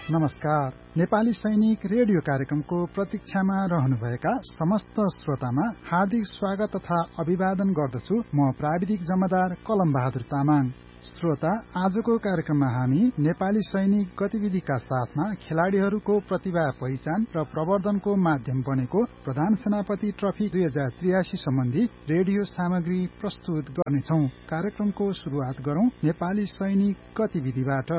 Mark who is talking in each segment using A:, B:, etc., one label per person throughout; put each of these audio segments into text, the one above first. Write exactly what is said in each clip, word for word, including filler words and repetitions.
A: नमस्कार। नेपाली सैनिक रेडियो कार्यक्रमको प्रतीक्षामा रहनुभएका समस्त श्रोतामा हार्दिक स्वागत तथा अभिवादन गर्दछु। म प्राविधिक जमादार कलम बहादुर तामाङ। श्रोता, आजको कार्यक्रममा हामी नेपाली सैनिक गतिविधिका साथमा खेलाड़ीहरूको प्रतिभा पहिचान र प्रवर्धनको माध्यम बनेको प्रधान सेनापति ट्रफी दुई हजार त्रियासी सम्बन्धी रेडियो सामग्री प्रस्तुत गर्नेछौं। कार्यक्रमको शुरूआत गरौं नेपाली सैनिक गतिविधिबाट।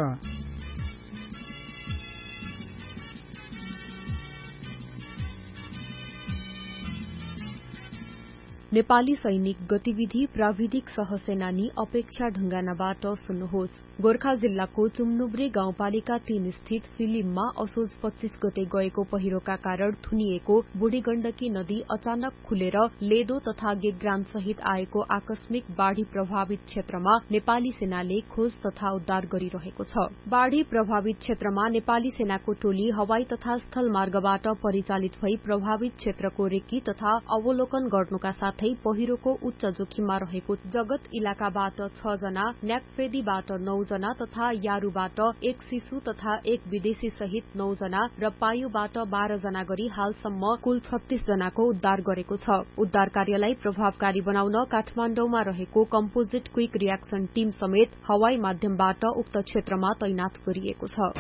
B: नेपाली सैनिक गतिविधि प्राविधिक सहसेनानी अपेक्षा ढुङ्गानाबाट सुन्नुहोस्। गोर्खा जिल्लाको चुम्नुब्रे गाउँपालिका तीन स्थित फिलिममा असोज पच्चीस गते गएको पहिरोका कारण थुनिएको बुढी गण्डकी नदी अचानक खुलेर लेदो तथा गेग्राम सहित आएको आकस्मिक बाढ़ी प्रभावित क्षेत्रमा नेपाली सेनाले खोज तथा उद्धार गरिरहेको छ। बाढ़ी प्रभावित क्षेत्रमा नेपाली सेनाको टोली हवाई तथा स्थल मार्गबाट परिचालित भई प्रभावित क्षेत्रको रेकी तथा अवलोकन गर्नुका साथ पहिरोको उच्च जोखिममा रहेको जगत इलाकाबाट छ जना, न्याकफेदीबाट नौ जना तथा यारूबाट एक शिशु तथा एक विदेशी सहित नौ जना र पायुबाट बाह्र जना गरी हालसम्म कुल छत्तीस जनाको उद्धार गरेको छ। उद्धार कार्यलाई प्रभावकारी बनाउन काठमाण्डौमा रहेको कम्पोजिट क्विक रियाक्सन टीम समेत हवाई माध्यमबाट उक्त क्षेत्रमा तैनाथ गरिएको छ।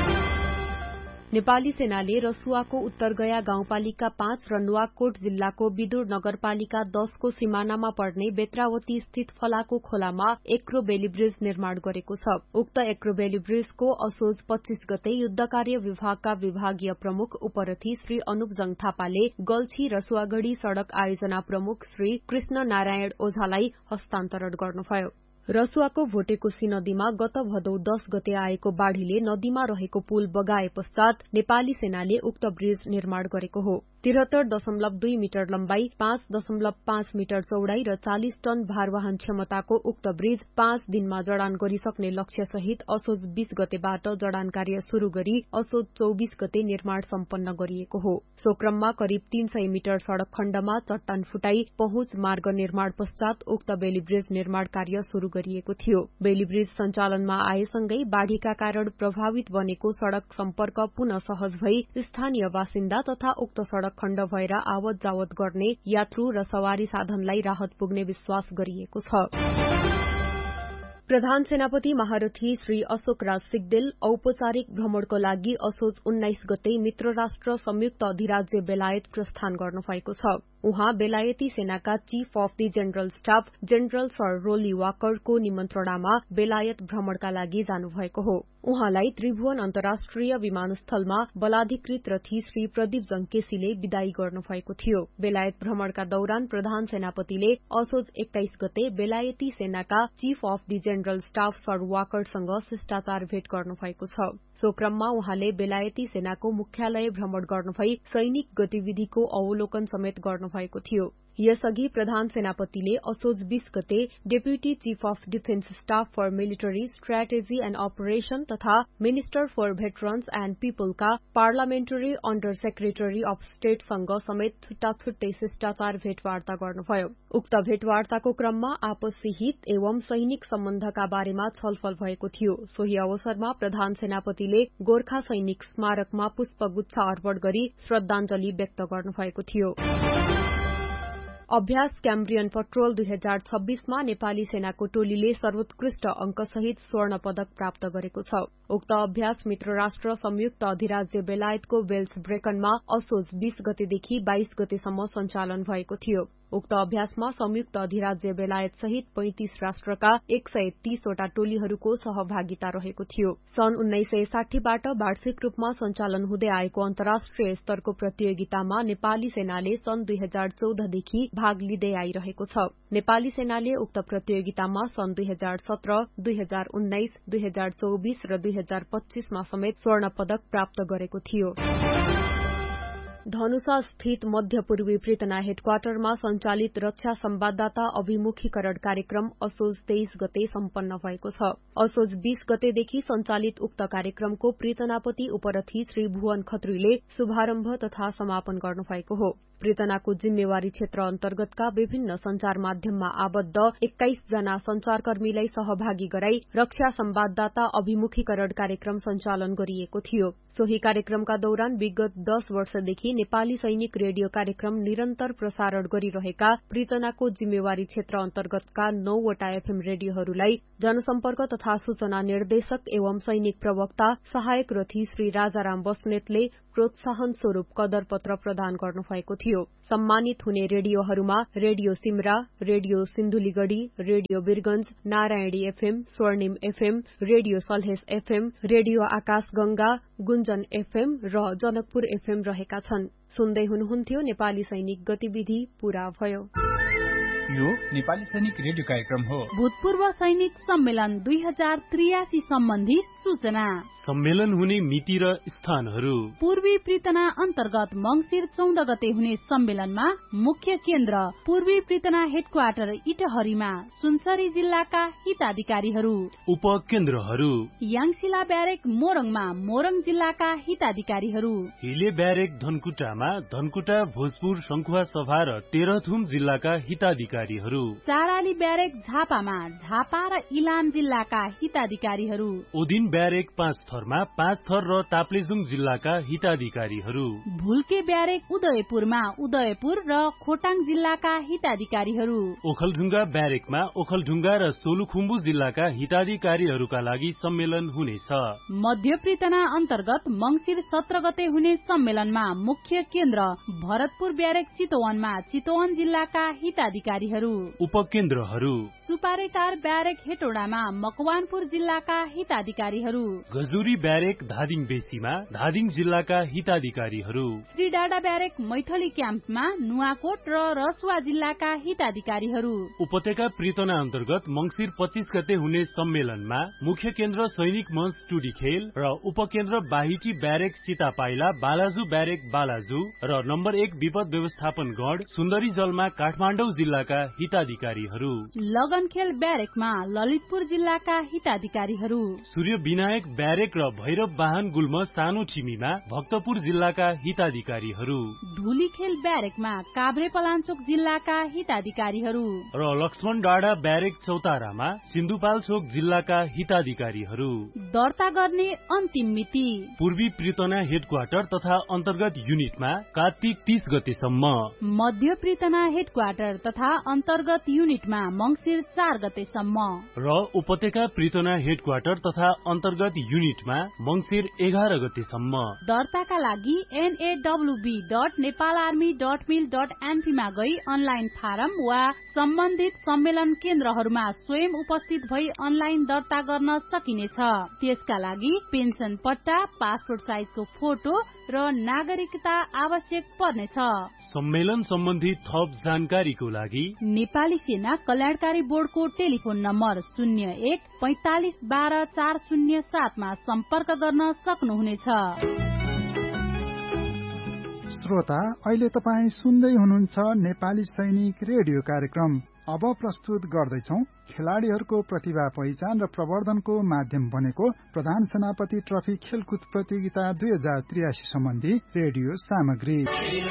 B: नेपाली सेनाले रसुवाको उत्तरगया गाउँपालिका पाँच र नुवाकोट जिल्लाको विदुर नगरपालिका दशको सिमानामा पर्ने बेत्रावती स्थित फलाको खोलामा एक्रोबेली ब्रिज निर्माण गरेको छ। उक्त एक्रोबेली ब्रिजको असोज पच्चीस गते युद्ध कार्य विभागका विभागीय प्रमुख उपरथी श्री अनुप जङ थापाले गल्छी रसुवागढ़ी सड़क आयोजना प्रमुख श्री कृष्ण नारायण ओझालाई हस्तान्तरण गर्नुभयो। रसुवाको भोटेकोशी नदीमा गत भदौ दश गते आएको बाढ़ीले नदीमा रहेको पुल बगाए पश्चात नेपाली सेनाले उक्त ब्रिज निर्माण गरेको हो। तिहत्तर दशमलव दुई मिटर लम्बाई, पाँच दशमलव पाँच मिटर चौड़ाई र चालिस टन भारवाहन क्षमताको उक्त ब्रिज पाँच दिनमा जडान गरिसक्ने लक्ष्य सहित असोज बीस गतेबाट जडान कार्य शुरू गरी असोज चौबीस गते निर्माण सम्पन्न गरिएको हो। सो क्रममा करिब तीन सय मिटर सड़क खण्डमा चट्टान फुटाई पहुँच मार्ग निर्माण पश्चात उक्त बेली ब्रिज निर्माण कार्य शुरू गरिएको थियो। बेली ब्रिज सञ्चालनमा आएसँगै बाढ़ीका कारण प्रभावित बनेको सड़क सम्पर्क पुनः सहज भई स्थानीय बासिन्दा तथा उक्त सड़क खण्ड भएर आवत जावत गर्ने यात्रु र सवारी साधनलाई राहत पुग्ने विश्वास गरिएको छ। प्रधान सेनापति महारथी श्री अशोक राज सिग्देल औपचारिक भ्रमणको लागि असोज उन्नाइस गते मित्र राष्ट्र संयुक्त अधिराज्य बेलायत प्रस्थान गर्नुभएको छ। उहाँ बेलायती सेनाका chief of the general staff general sir रोली वाकरको निमन्त्रणामा बेलायत भ्रमणका लागि जानुभएको हो। उहाँलाई त्रिभुवन अन्तर्राष्ट्रिय विमानस्थलमा बलाधिकृत रथी श्री प्रदीप जंकेसीले विदाई गर्नुभएको थियो। बेलायत भ्रमणका दौरान प्रधान सेनापतिले असोज एक्काइस गते बेलायती सेनाका chief of the general staff sir वाकरसँग शिष्टाचार भेट गर्नुभएको छ। सो क्रममा उहाँले बेलायती सेनाको मुख्यालय भ्रमण गर्नुभई सैनिक गतिविधिको अवलोकन समेत गर्नुभएको थियो। यसअघि प्रधान सेनापतिले असोज बीस गते deputy chief of defence staff for military strategy and operation तथा minister for veterans and पीपलका parliamentary under secretary of स्टेटसँग समेत छुट्टा छुट्टै शिष्टाचार भेटवार्ता गर्नुभयो। उक्त भेटवार्ताको क्रममा आपसी हित एवं सैनिक सम्बन्धका बारेमा छलफल भएको थियो। सोही अवसरमा प्रधान सेनापतिले गोर्खा सैनिक स्मारकमा पुष्पगुच्छ अर्पण गरी श्रद्धाञ्जली व्यक्त गर्नुभएको थियो। अभ्यास क्याम्ब्रियन पट्रोल दुई हजार छब्बीसमा नेपाली सेनाको टोलीले सर्वोत्कृष्ट अंकसहित स्वर्ण पदक प्राप्त गरेको छ। उक्त अभ्यास मित्र राष्ट्र संयुक्त अधिराज्य बेलायतको वेल्स ब्रेकनमा असोज बीस गतेदेखि बाइस गतेसम्म सञ्चालन भएको थियो। उक्त अभ्यासमा संयुक्त अधिराज्य बेलायत सहित पैंतिस राष्ट्रका एक सय तीसवटा टोलीहरूको सहभागिता रहेको थियो। सन् उन्नाइस सय साठीबाट वार्षिक रूपमा सञ्चालन हुँदै आएको अन्तर्राष्ट्रिय स्तरको प्रतियोगितामा नेपाली सेनाले सन् दुई हजार चौधदेखि भाग लिँदै आइरहेको छ। नेपाली सेनाले उक्त प्रतियोगितामा सन् दुई हजार सत्र, दुई हजार उन्नाइस, दुई हजार चौबीस र दुई हजार पच्चीसमा समेत स्वर्ण पदक प्राप्त गरेको थियो। धनुषा स्थित मध्य पूर्वी प्रीतना हेडक्वार्टरमा सञ्चालित रक्षा संवाददाता अभिमुखीकरण कार्यक्रम असोज तेइस गते सम्पन्न भएको छ। असोज बीस गतेदेखि सञ्चालित उक्त कार्यक्रमको प्रीतनापति उपरथी श्री भुवन खत्रीले शुभारम्भ तथा समापन गर्नुभएको हो। प्रीतनाको जिम्मेवारी क्षेत्र अन्तर्गतका विभिन्न संचार माध्यममा आबद्ध एक्काइस जना संचारकर्मीलाई सहभागी गराई रक्षा संवाददाता अभिमुखीकरण कार्यक्रम सञ्चालन गरिएको थियो। सोही कार्यक्रमका दौरान विगत दश वर्षदेखि नेपाली सैनिक रेडियो कार्यक्रम निरन्तर प्रसारण गरिरहेका प्रीतनाको जिम्मेवारी क्षेत्र अन्तर्गतका नौवटा एफएम रेडियोहरूलाई जनसम्पर्क तथा सूचना निर्देशक एवं सैनिक प्रवक्ता सहायक रथी श्री राजाराम बस्नेतले प्रोत्साहन स्वरूप कदर पत्र प्रदान गर्नुभएको थियो। सम्मानित हुने रेडियोहरूमा radio Simara, radio सिन्धुलीगढ़ी, radio Birgunj, Narayani FM, स्वर्णिम FM, radio Salhes FM, radio आकाश गंगा, गुञ्जन एफएम र जनकपुर एफएम रहेका छन्। सुन्दै हुनुहुन्थ्यो नेपाली सैनिक गतिविधि पूरा भयो।
C: यो नेपाली सैनिक रेडियो कार्यक्रम हो।
D: भूतपूर्व सैनिक सम्मेलन दुई हजार त्रियासी सम्बन्धी सूचना,
E: सम्मेलन हुने मिति र स्थानहरू।
D: पूर्वी प्रीतना अन्तर्गत मंगिर चौध गते हुने सम्मेलनमा मुख्य केन्द्र पूर्वी प्रीतना हेडक्वार्टर इटहरीमा सुनसरी जिल्लाका हिताधिकारीहरू।
E: उपकेन्द्रहरू
D: याङसिला ब्यारेक मोरङमा मोरङ जिल्लाका हिताधिकारीहरू।
E: हिले ब्यारेक धनकुटामा धनकुटा, भोजपुर, शंखुवा सभा र तेह्रथुम जिल्लाका हिताधिकारी।
D: चाराली ब्यारेक झापामा झापा र इलाम जिल्लाका हिताधिकारीहरू।
E: ओदिन ब्यारेक पाँच थरमा पाँच थर र ताप्लेजुङ जिल्लाका हिताधिकारीहरू।
D: भुल्के ब्यारेक उदयपुरमा उदयपुर र खोटाङ जिल्लाका हिताधिकारीहरू।
E: ओखलढुङ्गा ब्यारेकमा ओखलढुङ्गा र सोलुखुम्बु जिल्लाका हिताधिकारीहरूका लागि सम्मेलन हुनेछ।
D: मध्य प्रीतना अन्तर्गत मंगिर सत्र गते हुने सम्मेलनमा मुख्य केन्द्र भरतपुर ब्यारेक चितवनमा चितवन जिल्लाका हिताधिकारी।
E: उपकेन्द्रहरू
D: सुपारेटार ब्यारेक हेटोडामा मकवानपुर जिल्लाका हिताधिकारीहरू।
E: गजुरी ब्यारेक धादिङ बेसीमा धादिङ जिल्लाका हिताधिकारीहरू।
D: श्री डाडा ब्यारेक मैथली क्याम्पमा नुवाकोट र रसुवा जिल्लाका हिताधिकारीहरू।
E: उपत्यका प्रीतना अन्तर्गत मंगिर पच्चीस गते हुने सम्मेलनमा मुख्य केन्द्र सैनिक मञ्च टुडीखेल र उपकेन्द्र बाहिटी ब्यारेक सीतापाइला बालाजु ब्यारेक बालाजु र नम्बर एक विपद व्यवस्थापन गण सुन्दरी जलमा काठमाडौँ जिल्लाका हिताधिकारीहरू।
D: लगनखेल ब्यारेकमा ललितपुर जिल्लाका हिताधिकारीहरू।
E: सूर्य विनायक ब्यारेक र भैरव वाहन गुल्म सानो ठिमीमा भक्तपुर जिल्लाका हिताधिकारीहरू।
D: धुलीखेल ब्यारेकमा काभ्रे पलाञ्चोक जिल्लाका हिताधिकारीहरू
E: र लक्ष्मण डाँडा ब्यारेक चौतारामा सिन्धुपाल्चोक जिल्लाका हिताधिकारीहरू।
D: दर्ता गर्ने अन्तिम मिति
E: पूर्वी प्रीतना हेडक्वार्टर तथा अन्तर्गत युनिटमा कार्तिक तीस गतेसम्म,
D: मध्य प्रीतना हेडक्वार्टर तथा अन्तर्गत युनिटमा मंगिर चार गतेसम्म
E: र उपत्यका प्रीतना हेडक्वार्टर तथा अन्तर्गत युनिटमा मंगिर एघार गतेसम्म।
D: दर्ताका लागि एनएडब्ल्यूबी डट नेपाल आर्मी डट मिल डट एनपी मा गई अनलाइन फारम वा सम्बन्धित सम्मेलन केन्द्रहरूमा स्वयं उपस्थित भई अनलाइन दर्ता गर्न सकिनेछ। त्यसका लागि पेन्सन पट्टा, पासपोर्ट साइजको फोटो र नागरिकता आवश्यक पर्नेछ।
E: सम्मेलन सम्बन्धी थप जानकारीको लागि
D: नेपाली सेना कल्याणकारी बोर्डको टेलिफोन नम्बर शून्य एक पैंतालिस बाह्र चार शून्य सातमा सम्पर्क गर्न सक्नुहुनेछ।
A: श्रोता, अहिले तपाईँ सुन्दै हुनुहुन्छ नेपाली सैनिक रेडियो कार्यक्रम। अब प्रस्तुत गर्दैछौ खेलाड़ीहरूको प्रतिभा पहिचान र प्रवर्धनको माध्यम बनेको प्रधान सेनापति ट्रफी खेलकुद प्रतियोगिता दुई हजार त्रियासी सम्बन्धी रेडियो सामग्री।